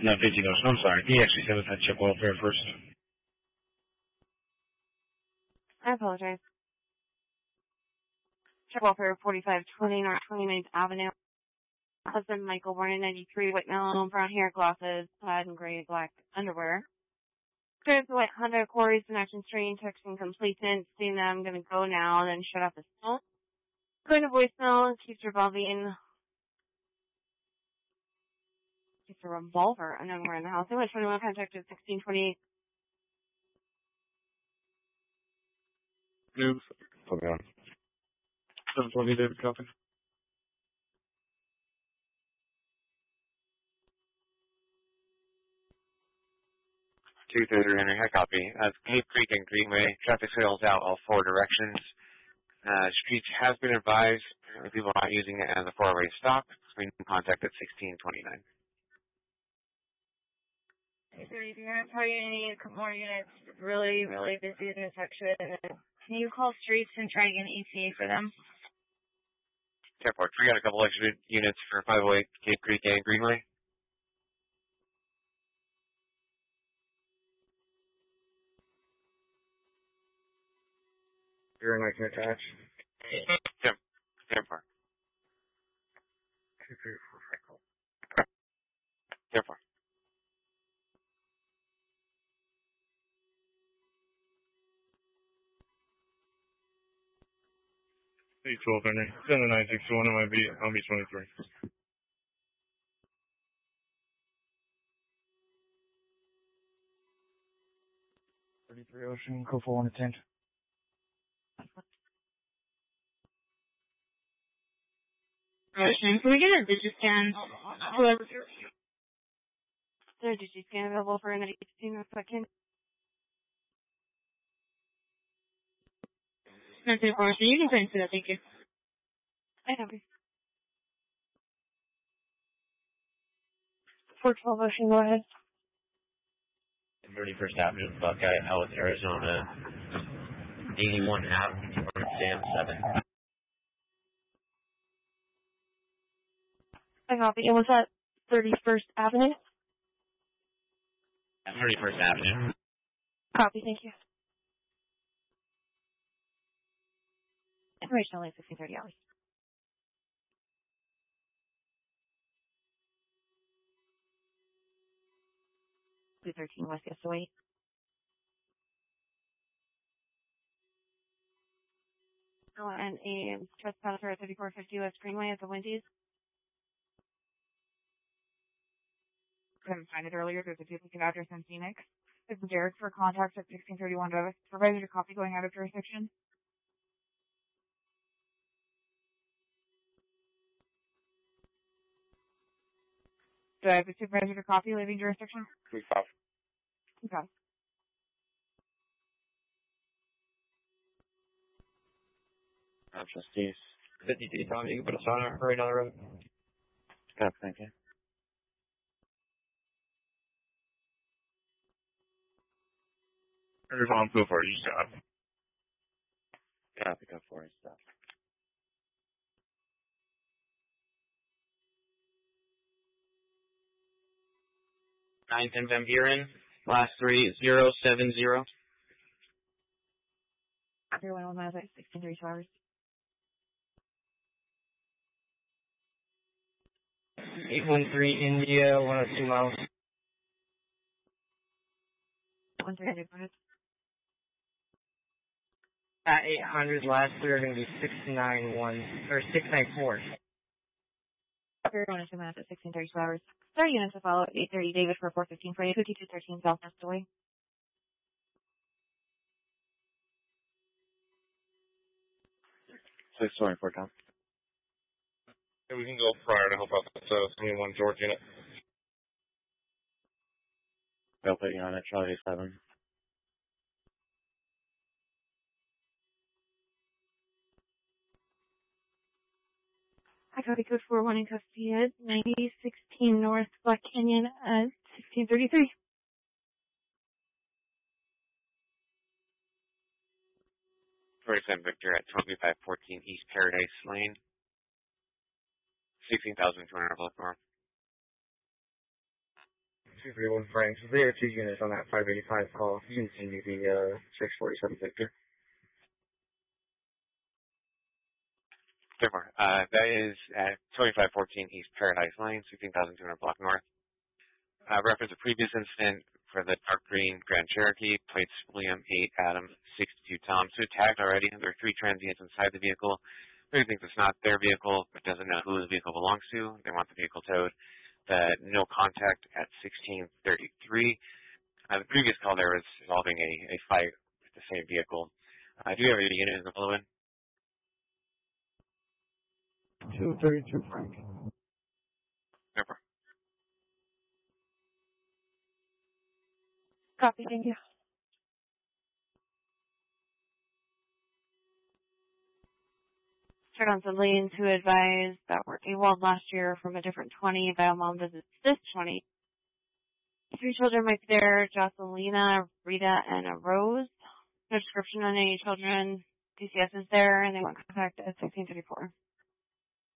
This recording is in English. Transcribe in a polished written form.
Not 15 Ocean, I'm sorry. He actually said let's check welfare first. I apologize. Check welfare 4520 North 29th Avenue. Husband Michael, born in 93, white male, brown hair, glasses, plaid and gray black underwear. Drives the white Honda Accord, an action screen, texting completeness, seeing that I'm gonna go now, then shut off the phone. Going to voicemail, keeps revolving. Keeps a revolver unknown in the house. 21 contacted 1628. Move. Okay. 720 David copy. 233 Henry, high copy. Cape Creek and Greenway, traffic signals out all four directions. Street has been advised. People are not using it as a four-way stop. Screen contact at 1629. Hey, so if you're going to probably need more units, really, really busy in this section. Can you call Streets and try to get an ETA for them? Airport, we got a couple extra units for 508 Cape Creek and Greenway. You're in, I can attach. Tim. Airport. 234. Airport. Hey, 12 Henry. Send the 961, it might be on B23. Ocean, code 4110. Ocean, can we get a Digiscan? Whoever. There's a Digiscan available for an 18 second. That's it, Ocean. You can send it to that, thank you. I know. 412 Ocean, go ahead. 31st Avenue, Buckeye, Ellis, Arizona. 81 Avenue, Sam 7. I copy. And was that 31st Avenue? 31st Avenue. Copy, thank you. Information only 1630 hours. $213 West Gastaway. Oh, and a trespasser at 3450 West Greenway at the Wendy's. Couldn't find it earlier. There's a duplicate address in Phoenix. It's Derek for contacts at 1631 Douglas. Provided a copy going out of jurisdiction. Do I have a supervisor to copy leaving jurisdiction? 35. Okay. Trustees. 53 times you can put us on or right on the road. Good, thank you. There's on feel for you, stop. Copy, go for it, stuff. Ninth and Van Buren, last 3070. Everyone on my 1632 hours. 813 India, 102 miles. 1300 minutes. At 800, last three are going to be 694. Everyone is 2 minutes at 1632 hours. 30 units to follow at 830 David for 415 for 5213 South Nestaway. Six 24 Tom. Yeah, we can go prior to help out the 71 George unit. They'll put you on at Charlie 7. I copy code 41 in custody at 9016 North Black Canyon at 1633. Victor at 2514 East Paradise Lane. 16,200 left north. 231 Franks. There are 2 units on that 585 call. You can see the 647 Victor. That is at 2514 East Paradise Lane, 16,200 block north. Reference a previous incident for the dark green Grand Cherokee, plates William 8 Adam 62 Tom. So tagged already. There are 3 transients inside the vehicle. They think it's not their vehicle, but doesn't know who the vehicle belongs to. They want the vehicle towed. No contact at 1633. The previous call there was involving a fight with the same vehicle. Do you have a unit in the below in? 232 Frank. Never. Copy, thank you. Turn on some lanes who advised that were AWOL last year from a different 20. Bio mom visits this 20. 3 children might be there, Jocelina, Rita, and a Rose. No description on any children. DCS is there, and they want contact at 1634.